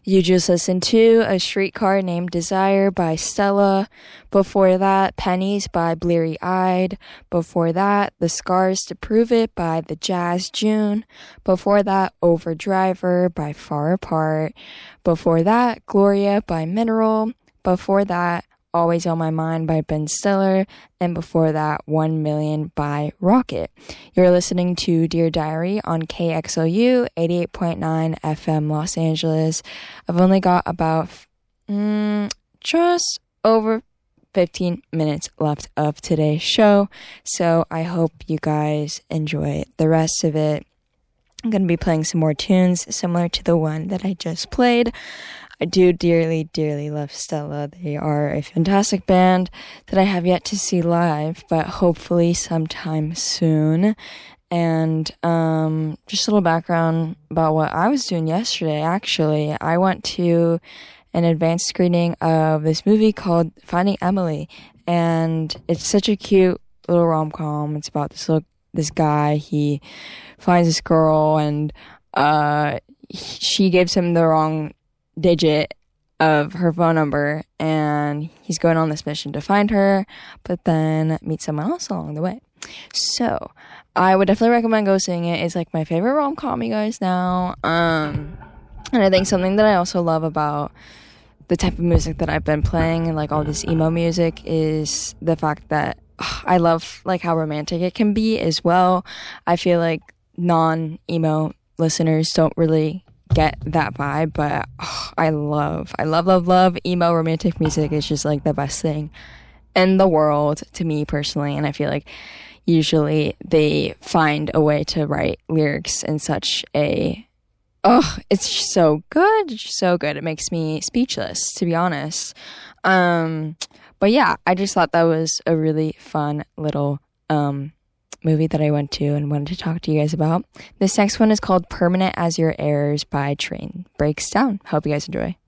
You just listened to A Streetcar Named Desire by Stella. Before that, Pennies by Bleary Eyed. Before that, The Scars to Prove It by The Jazz June. Before that, Overdriver by Far Apart. Before that, Gloria by Mineral. Before that, Always on My Mind by Ben Stiller. And before that, 1 Million by Rocket. You're listening to Dear Diary on KXLU 88.9 FM Los Angeles. I've only got about just over 15 minutes left of today's show, so I hope you guys enjoy the rest of it. I'm going to be playing some more tunes similar to the one that I just played. I do dearly, dearly love Stella. They are a fantastic band that I have yet to see live, but hopefully sometime soon. And just a little background about what I was doing yesterday, actually. I went to an advanced screening of this movie called Finding Emily, and it's such a cute little rom-com. It's about this guy. He finds this girl, and she gives him the wrong digit of her phone number, and he's going on this mission to find her, but then meet someone else along the way. So I would definitely recommend go seeing it. It's like my favorite rom-com, you guys, now. And I think something that I also love about the type of music that I've been playing and like all this emo music is the fact that I love like how romantic it can be as well. I feel like non-emo listeners don't really get that vibe, but I love emo romantic music. It's just like the best thing in the world to me personally, and I feel like usually they find a way to write lyrics in such a it's so good. It makes me speechless, to be honest. But yeah, I just thought that was a really fun little movie that I went to and wanted to talk to you guys about. This next one is called Permanent as Your Errors by Train Breaks Down. Hope you guys enjoy.